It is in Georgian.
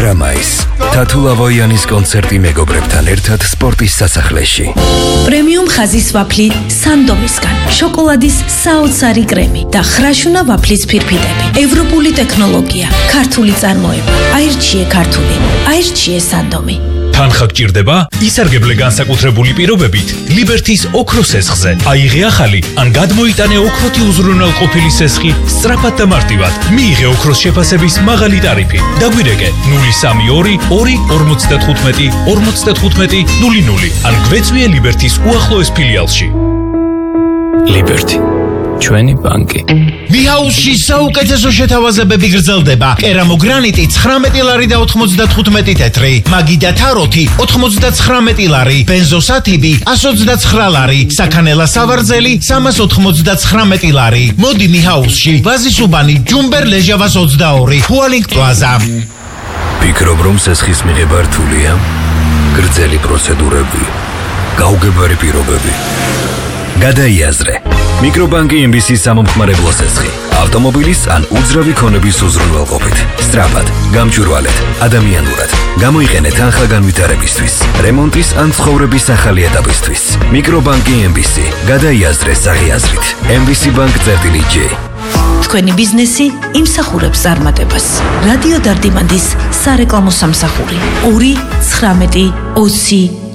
Aramais. Tatulavoyanis კონცერტი მეგობრებთან ერთად სპორტის სასახლეში. პრემიუმ ხაზის ვაფლი სანდომისგან, შოკოლადის საოცარი კრემი და ხრაშუნა ვაფლის ფირფიტები. ევროპული ტექნოლოგია, ქართული წარმოება. აირჩიე ქართული, აირჩიე სანდომი. თანხა გჭირდება? ისარგებლე განსაკუთრებული პირობებით ლიბერთის ოქროს სესხზე. აიღე ახალი ან გადმოიტანე ოქროთი უზრუნველყოფილი სესხი სწრაფად და მარტივად. მიიღე ოქროს შეფასების მაღალი ტარიფი. დაგვირეკე 032 2 55 00 ან გვეწვიე ლიბერთის უახლოეს ფილიალში. ლიბერთი ჩვენი ბანკი. მიჰაუსში საუკეთესო შეთავაზებები გრძელდება. კერამოგრანიტი 19 ლარი და 95 თეთრი, მაგიდა თაროთი 99 ლარი, ბენზოსათიბი 129 ლარი, საქანელა სავარძელი 399 ლარი. მოდი მიჰაუსში, ვაზისუბანი, ჯუმბერ ლეჟავას 22, ფუალინგ პლაზა. ფიქრობ რომ სესხის მიღება რთულია? გრძელი პროცედურები, გაუგებარი პირობები. გადაიაზრე. მიკრობანკი MBC-ის სამომხმარებლო სესხი. ავტომობილის ან უძრავი ქონების უზრუნველყოფით. სწრაფად, გამჭვირვალედ, ადამიანურად. გამოიყენე თანხა განვითარებისთვის, რემონტის ან ცხოვრების ახალი ეტაპისთვის. მიკრობანკი MBC. გადაიაზრე საღიაზრით. MBC Bank-J. თქვენი ბიზნესი იმსახურებს წარმატებას. რადიო დარდიმანდის სარეკლამო სამსახური 2 19 20